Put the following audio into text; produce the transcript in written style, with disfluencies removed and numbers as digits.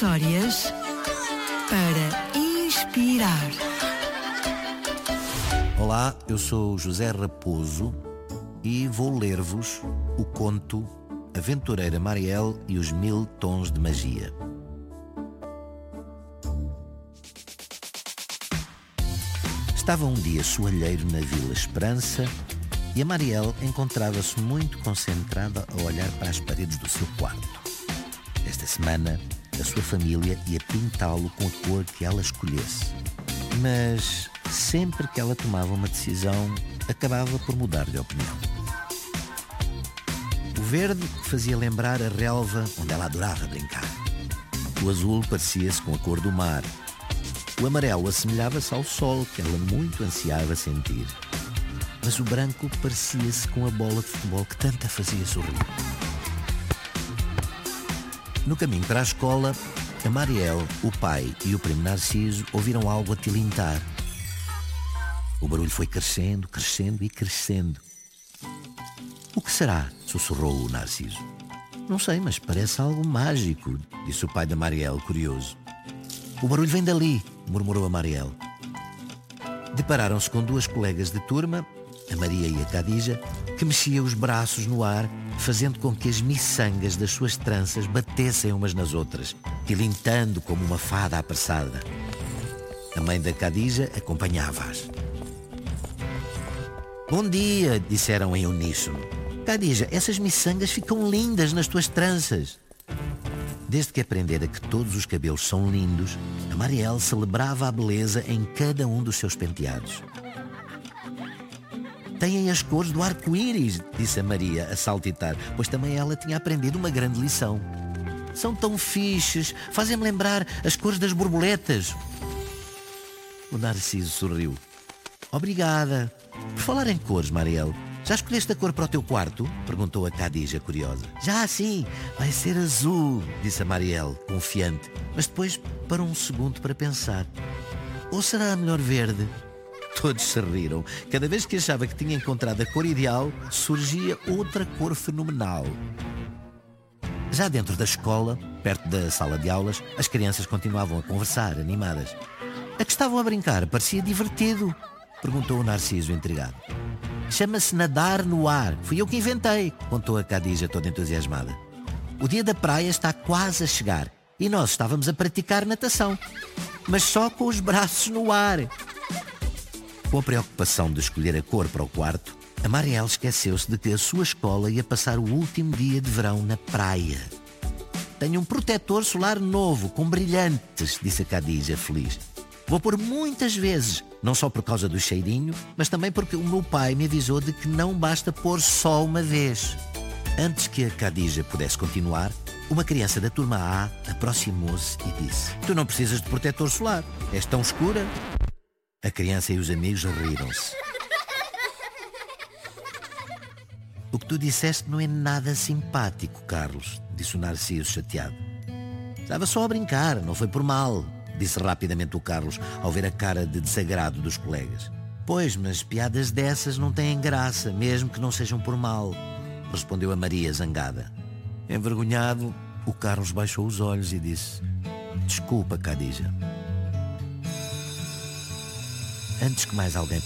Histórias para inspirar. Olá, eu sou José Raposo e vou ler-vos o conto Aventureira Mariel e os 1000 Tons de Magia. Estava um dia soalheiro na Vila Esperança e a Mariel encontrava-se muito concentrada a olhar para as paredes do seu quarto. Esta semana, a sua família ia pintá-lo com a cor que ela escolhesse. Mas sempre que ela tomava uma decisão, acabava por mudar de opinião. O verde fazia lembrar a relva onde ela adorava brincar. O azul parecia-se com a cor do mar. O amarelo assemelhava-se ao sol que ela muito ansiava sentir. Mas o branco parecia-se com a bola de futebol que tanto a fazia sorrir. No caminho para a escola, a Mariel, o pai e o primo Narciso ouviram algo a tilintar. O barulho foi crescendo, crescendo e crescendo. O que será? Sussurrou o Narciso. Não sei, mas parece algo mágico, disse o pai da Mariel, curioso. O barulho vem dali, murmurou a Mariel. Depararam-se com duas colegas de turma, a Maria e a Khadija, que mexiam os braços no ar, fazendo com que as miçangas das suas tranças batessem umas nas outras, tilintando como uma fada apressada. A mãe da Khadija acompanhava-as. Bom dia, disseram em uníssono. Khadija, essas miçangas ficam lindas nas tuas tranças. Desde que aprendera que todos os cabelos são lindos, a Mariel celebrava a beleza em cada um dos seus penteados. Têm as cores do arco-íris, disse a Maria a saltitar, pois também ela tinha aprendido uma grande lição. São tão fixes, fazem-me lembrar as cores das borboletas. O Narciso sorriu. Obrigada. Por falar em cores, Mariel, já escolheste a cor para o teu quarto? Perguntou a Khadija, curiosa. Já, sim, vai ser azul, disse a Mariel, confiante, mas depois parou um segundo para pensar. Ou será melhor verde? Todos se riram. Cada vez que achava que tinha encontrado a cor ideal, surgia outra cor fenomenal. Já dentro da escola, perto da sala de aulas, as crianças continuavam a conversar, animadas. A que estavam a brincar parecia divertido, perguntou o Narciso, intrigado. Chama-se nadar no ar. Fui eu que inventei, contou a Khadija toda entusiasmada. O dia da praia está quase a chegar e nós estávamos a praticar natação, mas só com os braços no ar. Com a preocupação de escolher a cor para o quarto, a Mariel esqueceu-se de que a sua escola ia passar o último dia de verão na praia. Tenho um protetor solar novo, com brilhantes, disse a Khadija, feliz. Vou pôr muitas vezes, não só por causa do cheirinho, mas também porque o meu pai me avisou de que não basta pôr só uma vez. Antes que a Khadija pudesse continuar, uma criança da turma A aproximou-se e disse: Tu não precisas de protetor solar, és tão escura. A criança e os amigos riram-se. O que tu disseste não é nada simpático, Carlos, disse o Narciso chateado. Estava só a brincar, não foi por mal, disse rapidamente o Carlos, ao ver a cara de desagrado dos colegas. Pois, mas piadas dessas não têm graça, mesmo que não sejam por mal, respondeu a Maria, zangada. Envergonhado, o Carlos baixou os olhos e disse: Desculpa, Khadija. Antes que mais alguém